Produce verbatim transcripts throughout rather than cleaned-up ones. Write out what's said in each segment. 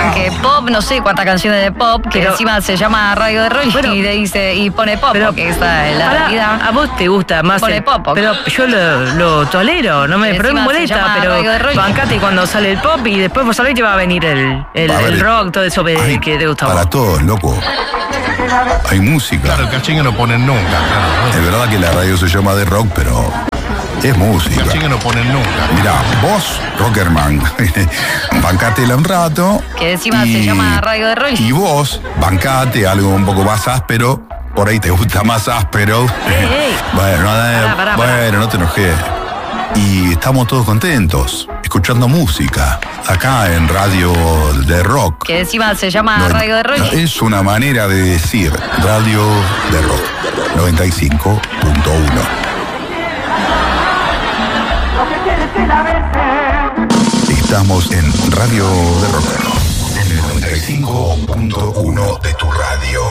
porque pop, no sé cuántas canciones de pop, que pero, encima se llama Radio de Rock bueno, y le dice, y pone pop, pero, porque esta es la para, realidad. A vos te gusta más pone el pop. Pero yo lo, lo tolero, no me, pero me molesta, pero bancate cuando sale el pop y después vos sabés que va a venir el, el, el rock, todo eso hay, que te gusta. Para todos, loco. Hay música. Claro, el cachingue no ponen nunca. Claro, ¿no? Es verdad que la radio se llama de rock, pero es música. El cachingue no ponen nunca. Mirá, vos, Rockerman, bancátela un rato. Que encima y, se llama Radio de Rock. Y vos, bancate algo un poco más áspero. Por ahí te gusta más áspero. Hey, hey. Bueno, pará, pará, bueno, pará. no te enojes. Y estamos todos contentos, escuchando música, acá en Radio de Rock. Que encima se llama no, Radio de Rock. No, es una manera de decir Radio de Rock, noventa y cinco punto uno. Estamos en Radio de Rock, en el noventa y cinco punto uno de tu radio.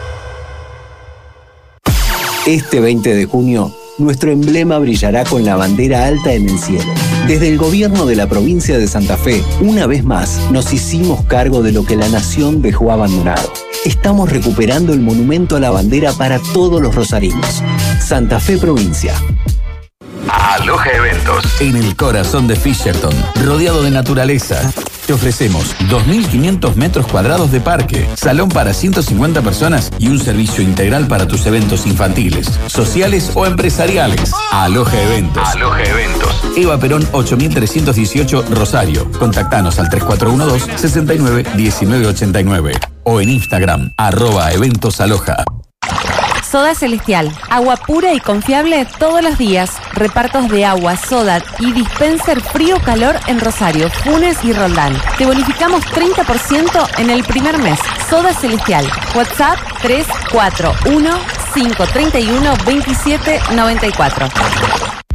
Este veinte de junio, nuestro emblema brillará con la bandera alta en el cielo. Desde el gobierno de la provincia de Santa Fe, una vez más, nos hicimos cargo de lo que la nación dejó abandonado. Estamos recuperando el monumento a la bandera para todos los rosarinos. Santa Fe Provincia. Aloha Eventos. En el corazón de Fisherton, rodeado de naturaleza. Te ofrecemos dos mil quinientos metros cuadrados de parque, salón para ciento cincuenta personas y un servicio integral para tus eventos infantiles, sociales o empresariales. Aloha Eventos. Aloha Eventos. Eva Perón ocho mil trescientos dieciocho, Rosario. Contactanos al tres cuatro uno dos, seis nueve, uno nueve ocho nueve o en Instagram, arroba eventos aloha. Soda Celestial, agua pura y confiable todos los días. Repartos de agua, soda y dispenser frío-calor en Rosario, Funes y Roldán. Te bonificamos treinta por ciento en el primer mes. Soda Celestial, WhatsApp tres cuatro uno, cinco tres uno, dos siete nueve cuatro.